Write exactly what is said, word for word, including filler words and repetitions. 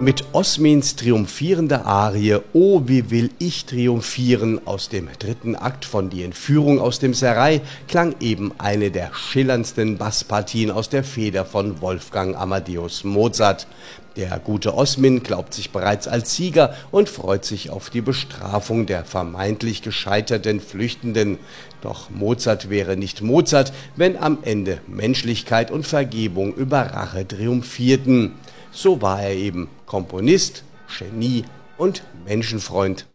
Mit Osmins triumphierender Arie »O, wie will ich triumphieren« aus dem dritten Akt von »Die Entführung aus dem Serail« klang eben eine der schillerndsten Basspartien aus der Feder von Wolfgang Amadeus Mozart. Der gute Osmin glaubt sich bereits als Sieger und freut sich auf die Bestrafung der vermeintlich gescheiterten Flüchtenden. Doch Mozart wäre nicht Mozart, wenn am Ende Menschlichkeit und Vergebung über Rache triumphierten. So war er eben Komponist, Genie und Menschenfreund.